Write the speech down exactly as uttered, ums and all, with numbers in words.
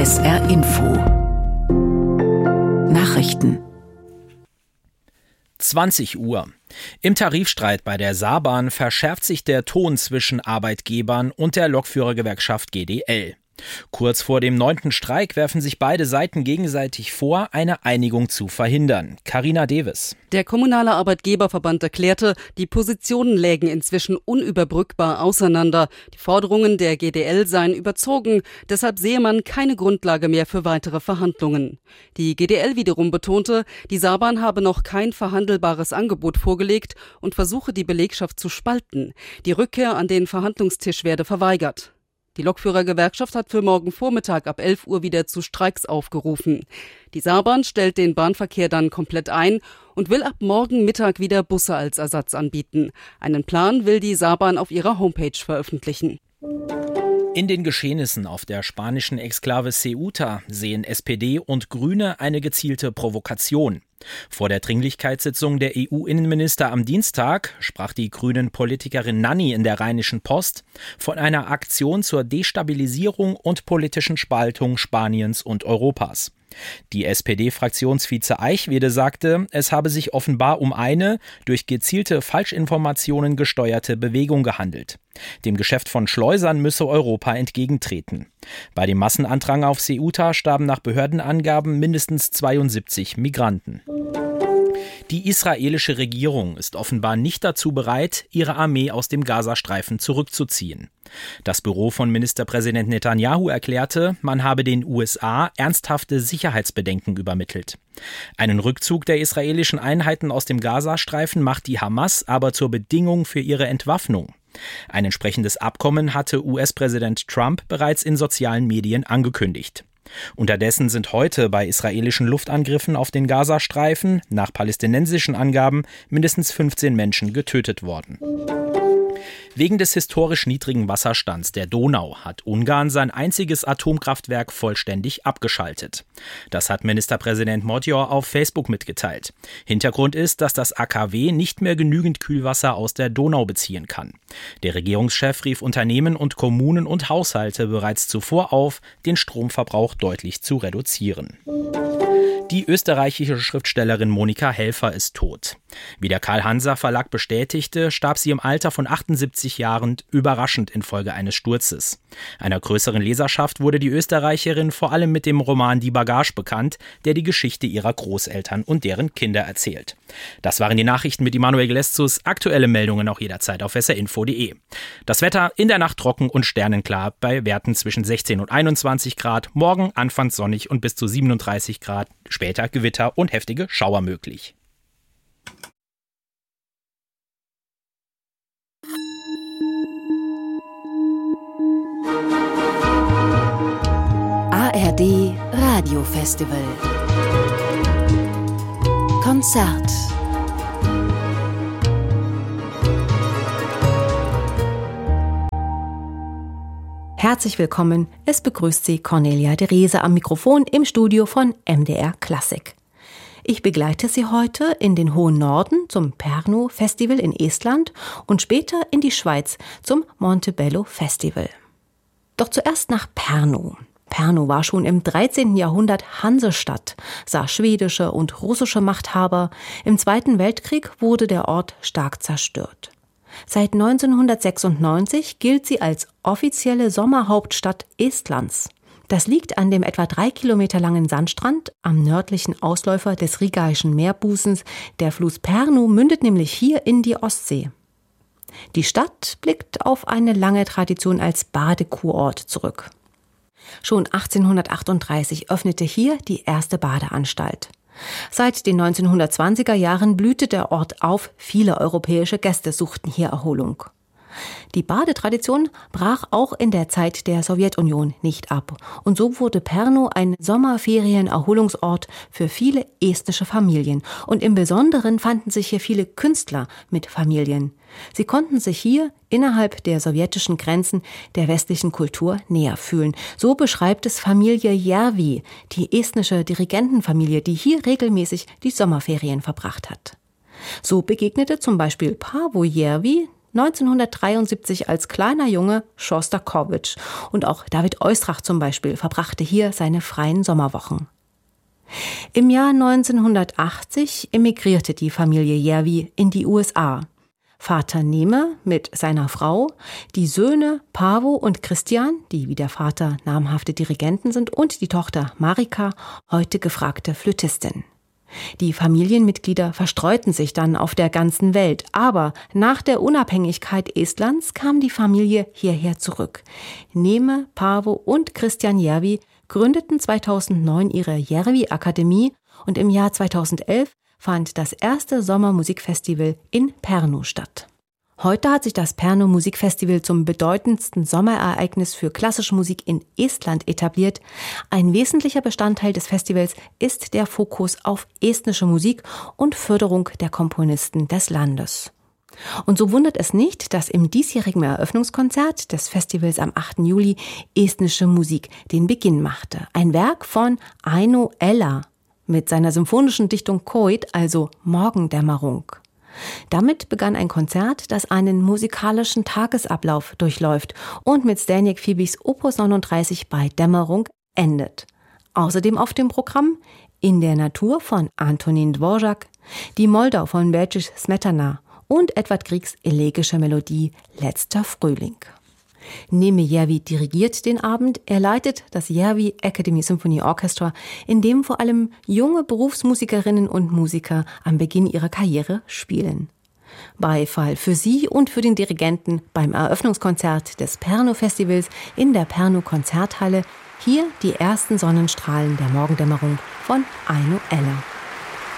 S R Info Nachrichten zwanzig Uhr. Im Tarifstreit bei der Saarbahn verschärft sich der Ton zwischen Arbeitgebern und der Lokführergewerkschaft G D L. Kurz vor dem neunten Streik werfen sich beide Seiten gegenseitig vor, eine Einigung zu verhindern. Carina Deves. Der Kommunale Arbeitgeberverband erklärte, die Positionen lägen inzwischen unüberbrückbar auseinander. Die Forderungen der G D L seien überzogen, deshalb sehe man keine Grundlage mehr für weitere Verhandlungen. Die G D L wiederum betonte, die Saarbahn habe noch kein verhandelbares Angebot vorgelegt und versuche, die Belegschaft zu spalten. Die Rückkehr an den Verhandlungstisch werde verweigert. Die Lokführergewerkschaft hat für morgen Vormittag ab elf Uhr wieder zu Streiks aufgerufen. Die Saarbahn stellt den Bahnverkehr dann komplett ein und will ab morgen Mittag wieder Busse als Ersatz anbieten. Einen Plan will die Saarbahn auf ihrer Homepage veröffentlichen. In den Geschehnissen auf der spanischen Exklave Ceuta sehen S P D und Grüne eine gezielte Provokation. Vor der Dringlichkeitssitzung der E U-Innenminister am Dienstag sprach die Grünen-Politikerin Nanni in der Rheinischen Post von einer Aktion zur Destabilisierung und politischen Spaltung Spaniens und Europas. Die S P D-Fraktionsvize Eichwede sagte, es habe sich offenbar um eine durch gezielte Falschinformationen gesteuerte Bewegung gehandelt. Dem Geschäft von Schleusern müsse Europa entgegentreten. Bei dem Massenandrang auf Ceuta starben nach Behördenangaben mindestens zweiundsiebzig Migranten. Die israelische Regierung ist offenbar nicht dazu bereit, ihre Armee aus dem Gazastreifen zurückzuziehen. Das Büro von Ministerpräsident Netanyahu erklärte, man habe den U S A ernsthafte Sicherheitsbedenken übermittelt. Einen Rückzug der israelischen Einheiten aus dem Gazastreifen macht die Hamas aber zur Bedingung für ihre Entwaffnung. Ein entsprechendes Abkommen hatte U S-Präsident Trump bereits in sozialen Medien angekündigt. Unterdessen sind heute bei israelischen Luftangriffen auf den Gazastreifen nach palästinensischen Angaben mindestens fünfzehn Menschen getötet worden. Wegen des historisch niedrigen Wasserstands der Donau hat Ungarn sein einziges Atomkraftwerk vollständig abgeschaltet. Das hat Ministerpräsident Magyar auf Facebook mitgeteilt. Hintergrund ist, dass das A K W nicht mehr genügend Kühlwasser aus der Donau beziehen kann. Der Regierungschef rief Unternehmen und Kommunen und Haushalte bereits zuvor auf, den Stromverbrauch deutlich zu reduzieren. Die österreichische Schriftstellerin Monika Helfer ist tot. Wie der Karl-Hanser-Verlag bestätigte, starb sie im Alter von achtundsiebzig Jahren überraschend infolge eines Sturzes. Einer größeren Leserschaft wurde die Österreicherin vor allem mit dem Roman Die Bagage bekannt, der die Geschichte ihrer Großeltern und deren Kinder erzählt. Das waren die Nachrichten mit Immanuel Gleszus. Aktuelle Meldungen auch jederzeit auf s r info punkt d e. Das Wetter in der Nacht trocken und sternenklar bei Werten zwischen sechzehn und einundzwanzig Grad. Morgen anfangs sonnig und bis zu siebenunddreißig Grad. Später Gewitter und heftige Schauer möglich. A R D Radio Festival Konzert. Herzlich willkommen, es begrüßt Sie Cornelia de Rese am Mikrofon im Studio von M D R Klassik. Ich begleite Sie heute in den hohen Norden zum Pärnu Festival in Estland und später in die Schweiz zum Montebello Festival. Doch zuerst nach Pärnu. Pärnu war schon im dreizehnten Jahrhundert Hansestadt, sah schwedische und russische Machthaber. Im Zweiten Weltkrieg wurde der Ort stark zerstört. Seit neunzehnhundertsechsundneunzig gilt sie als offizielle Sommerhauptstadt Estlands. Das liegt an dem etwa drei Kilometer langen Sandstrand am nördlichen Ausläufer des Rigaischen Meerbusens. Der Fluss Pärnu mündet nämlich hier in die Ostsee. Die Stadt blickt auf eine lange Tradition als Badekurort zurück. Schon achtzehnhundertachtunddreißig öffnete hier die erste Badeanstalt. Seit den neunzehnhundertzwanziger Jahren blühte der Ort auf, viele europäische Gäste suchten hier Erholung. Die Badetradition brach auch in der Zeit der Sowjetunion nicht ab. Und so wurde Pärnu ein Sommerferien-Erholungsort für viele estnische Familien. Und im Besonderen fanden sich hier viele Künstler mit Familien. Sie konnten sich hier innerhalb der sowjetischen Grenzen der westlichen Kultur näher fühlen. So beschreibt es Familie Järvi, die estnische Dirigentenfamilie, die hier regelmäßig die Sommerferien verbracht hat. So begegnete zum Beispiel Paavo Järvi neunzehnhundertdreiundsiebzig als kleiner Junge Schostakowitsch. Und auch David Oistrakh zum Beispiel verbrachte hier seine freien Sommerwochen. Im Jahr neunzehnhundertachtzig emigrierte die Familie Järvi in die U S A. Vater Neme mit seiner Frau, die Söhne Paavo und Christian, die wie der Vater namhafte Dirigenten sind, und die Tochter Marika, heute gefragte Flötistin. Die Familienmitglieder verstreuten sich dann auf der ganzen Welt, aber nach der Unabhängigkeit Estlands kam die Familie hierher zurück. Neme, Paavo und Christian Järvi gründeten zweitausendneun ihre Järvi-Akademie und im Jahr zweitausendelf fand das erste Sommermusikfestival in Pärnu statt. Heute hat sich das Pärnu Musikfestival zum bedeutendsten Sommerereignis für klassische Musik in Estland etabliert. Ein wesentlicher Bestandteil des Festivals ist der Fokus auf estnische Musik und Förderung der Komponisten des Landes. Und so wundert es nicht, dass im diesjährigen Eröffnungskonzert des Festivals am achten Juli estnische Musik den Beginn machte. Ein Werk von Aino Ella mit seiner symphonischen Dichtung Koit, also Morgendämmerung. Damit begann ein Konzert, das einen musikalischen Tagesablauf durchläuft und mit Zdeněk Fibichs Opus neununddreißig bei Dämmerung endet. Außerdem auf dem Programm In der Natur von Antonín Dvořák, die Moldau von Bedřich Smetana und Edvard Griegs elegische Melodie Letzter Frühling. Neme Järvi dirigiert den Abend. Er leitet das Järvi Academy Symphony Orchestra, in dem vor allem junge Berufsmusikerinnen und Musiker am Beginn ihrer Karriere spielen. Beifall für sie und für den Dirigenten beim Eröffnungskonzert des Pärnu Festivals in der Pärnu Konzerthalle. Hier die ersten Sonnenstrahlen der Morgendämmerung von Aino Ella.